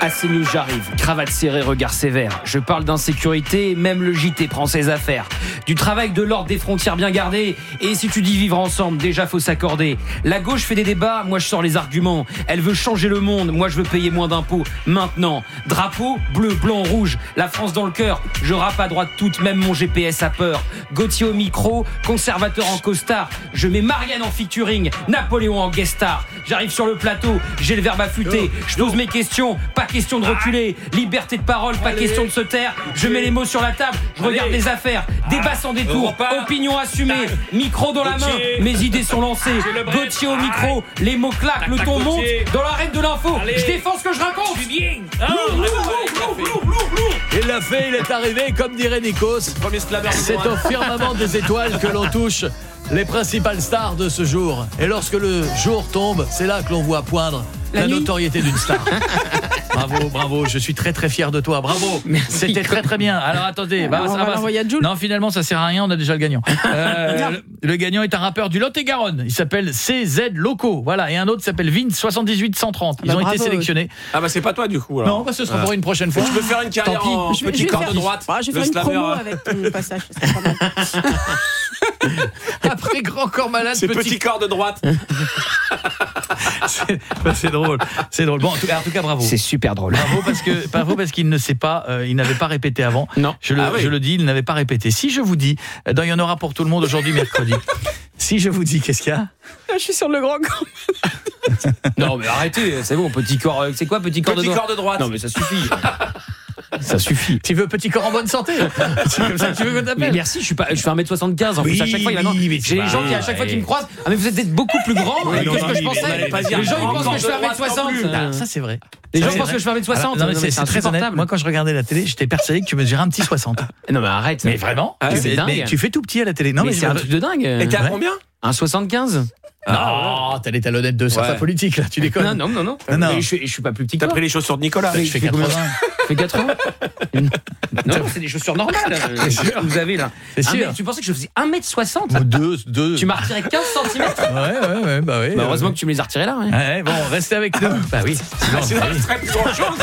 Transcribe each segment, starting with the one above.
Ah c'est mieux, j'arrive, cravate serrée, regard sévère. Je parle d'insécurité, même le JT prend ses affaires. Du travail, de l'ordre, des frontières bien gardées. Et si tu dis vivre ensemble, déjà faut s'accorder. La gauche fait des débats, moi je sors les arguments. Elle veut changer le monde, moi je veux payer moins d'impôts. Maintenant, drapeau, bleu, blanc, rouge. La France dans le cœur, je rappe à droite toute, même mon GPS a peur. Gauthier au micro, conservateur en costard. Je mets Marianne en featuring, Napoléon en guest star. J'arrive sur le plateau, j'ai le verbe affûté. Je pose mes questions, pas question de reculer. Liberté de parole, pas question de se taire. Je mets les mots sur la table, je regarde les affaires. Débat sans détour, opinion assumée. Micro dans la main, mes idées sont lancées. Gauthier au micro, les mots claquent, le ton monte. Dans l'arène de l'info, je défends ce que je raconte. Il l'a fait, il est arrivé, comme dirait Nikos. C'est au firmament des étoiles que l'on touche les principales stars de ce jour. Et lorsque le jour tombe, c'est là que l'on voit poindre la notoriété d'une star. Bravo, je suis très très fier de toi. Bravo. Merci. C'était très très bien. Alors attendez, non, finalement ça sert à rien, on a déjà le gagnant. Le gagnant est un rappeur du Lot-et-Garonne. Il s'appelle CZ Loco. Voilà, et un autre s'appelle Vince78130. Ils ont été sélectionnés. Ah bah c'est pas toi du coup alors. Non, ce sera pour une prochaine fois. Tu peux faire une carrière en petit corps de droite. Je vais faire une promo avec ton passage, ça serait pas mal. Après Grand Corps Malade, c'est petit corps de droite. C'est drôle. C'est drôle. Bon, en tout cas, bravo. C'est super drôle. Bravo parce qu'il ne sait pas, il n'avait pas répété avant. Non. Je le dis, il n'avait pas répété. Si je vous dis, il y en aura pour tout le monde aujourd'hui mercredi. Si je vous dis, qu'est-ce qu'il y a ? Je suis sur le Grand Corps. Non mais arrêtez, c'est bon, petit corps. C'est quoi petit corps de droite? Non mais ça suffit. Ça suffit. Tu veux petit corps en bonne santé? C'est comme ça que tu veux qu'on t'appelle? Mais merci, je fais 1m75 en plus à chaque fois. J'ai les gens qui à chaque fois qui me croisent, ah mais vous êtes beaucoup plus grand que ce que je pensais. Les gens ils pensent que je fais 1m60. Ça c'est vrai. Les gens pensent que je fais 1m60. Non, mais c'est très honnête. Moi quand je regardais la télé, j'étais persuadé que tu mesurais un petit 60. Non mais arrête. Mais vraiment? C'est dingue. Mais tu fais tout petit à la télé. Non mais c'est un truc de dingue. Et t'es à combien? Un 75. Non, t'as les talonnettes de certains politiques là, tu déconnes. Non. Je suis pas plus petit que toi. toi. T'as pris les chaussures de Nicolas. Je fais 80. Je fais 80. Non, c'est des chaussures normales. Vous avez là. C'est sûr. Tu pensais que je faisais 1m60? 2. Tu m'as retiré 15 cm. Ouais, bah oui. Heureusement que tu me les as retirés là. Ouais, bon, restez avec nous. Bah oui. Sinon, il serait plus grand chose.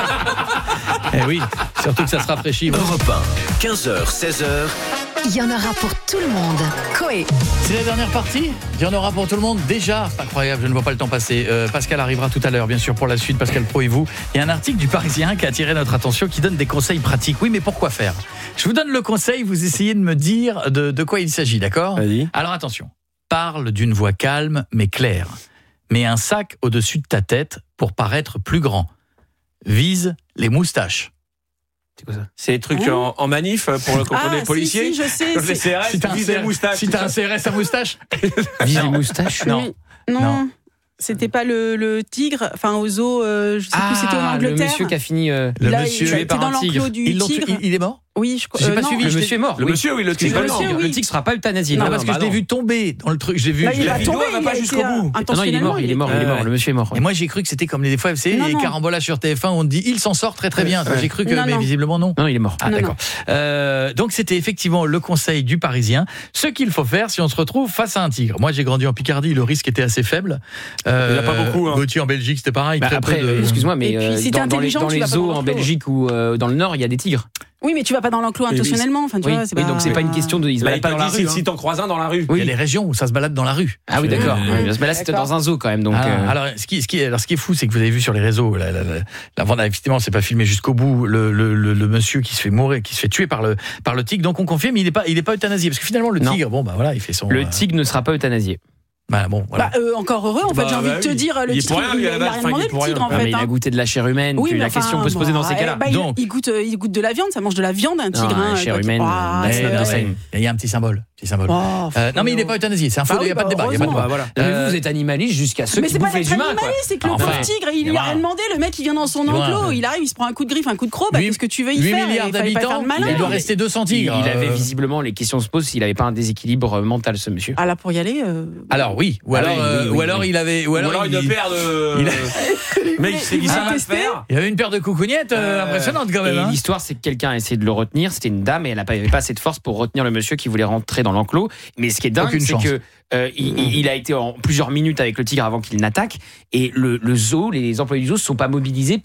Eh oui, surtout que ça se rafraîchit. Europe 1, 15h, 16h. Il y en aura pour tout le monde. Coé. C'est la dernière partie. Il y en aura pour tout le monde déjà. Incroyable, je ne vois pas le temps passer. Pascal arrivera tout à l'heure, bien sûr, pour la suite. Pascal Pro et vous. Il y a un article du Parisien qui a attiré notre attention, qui donne des conseils pratiques. Oui, mais pourquoi faire? Je vous donne le conseil, vous essayez de me dire de quoi il s'agit, d'accord? Vas-y. Alors attention, parle d'une voix calme mais claire. Mets un sac au-dessus de ta tête pour paraître plus grand. Vise les moustaches. C'est quoi ça? C'est les trucs en manif pour le contrôle des policiers. Si, je sais. Les CRS, Si t'as un vise les moustaches. Si t'as un CRS à moustache. Vise les moustaches. Non. C'était pas le tigre, enfin au zoo, je sais plus, c'était en Angleterre. Le monsieur qui a fini tué par un tigre. Il est mort? Oui, je crois. J'ai pas suivi. Le monsieur est mort. Le monsieur, oui, le tigre. Le tigre sera pas euthanasié. Non, parce que je l'ai vu tomber dans le truc. Je l'ai vu. Il La vidéo va pas jusqu'au bout. Non, il est mort. Le monsieur est mort. Et moi, j'ai cru que c'était comme des fois, vous savez, les carambolages sur TF1, on dit il s'en sort très très bien. J'ai cru que, mais visiblement non. Non, il est mort. Ah, d'accord. Donc, c'était effectivement le conseil du Parisien. Ce qu'il faut faire si on se retrouve face à un tigre. Moi, j'ai grandi en Picardie, le risque était assez faible. Il n'y a pas beaucoup. Gauthier en Belgique, c'était pareil. Après, excuse-moi, mais dans les vas zoos pas en Belgique ou dans le Nord, il y a des tigres. Oui, mais tu vas pas dans l'enclos intentionnellement. Enfin, tu vois, c'est pas... donc c'est pas une question de. Ils se baladent pas dans la rue. Si t'en croises un dans la rue. Il y a des régions où ça se balade dans la rue. Ah oui, d'accord. Mais là, c'était dans un zoo quand même. Donc. Alors, ce qui est fou, c'est que vous avez vu sur les réseaux, effectivement, c'est pas filmé jusqu'au bout, le monsieur qui se fait mourir, qui se fait tuer par le tigre. Donc on confirme, mais il est pas euthanasié, parce que finalement le tigre, il fait son. Le tigre ne sera pas euthanasié. Voilà. Encore heureux, en fait, j'ai envie de te dire, le tigre, il a rien demandé, le tigre, en fait. Il a goûté de la chair humaine, la question peut se poser dans ces cas-là. Il goûte de la viande, ça mange de la viande, un tigre. La chair humaine, il y a un petit symbole. Non, mais il n'est pas euthanasié, c'est un faux, il n'y a pas de débat. Mais vous êtes animaliste jusqu'à ceux qui bouffent les humains. Mais c'est pas c'est que le pauvre tigre, il lui a rien demandé, le mec il vient dans son enclos, il arrive, il se prend un coup de griffe, un coup de croc, qu'est-ce que tu veux y faire? 8 milliards d'habitants, il doit rester 200 tigres. Il avait visiblement, les questions se posent s'il n'avait pas un déséquilibre mental, ce monsieur. Ah là, pour y aller. Alors oui, ou alors il avait, ou alors une paire de. Mec, c'est qui ça va faire? Il avait une paire de coucougnettes impressionnante quand même. Et l'histoire, c'est que quelqu'un a essayé de le retenir. C'était une dame et elle n'avait pas assez de force pour retenir le monsieur qui voulait rentrer dans l'enclos. Mais ce qui est dingue, c'est que il a été en plusieurs minutes avec le tigre avant qu'il n'attaque. Et le zoo, les employés du zoo ne se sont pas mobilisés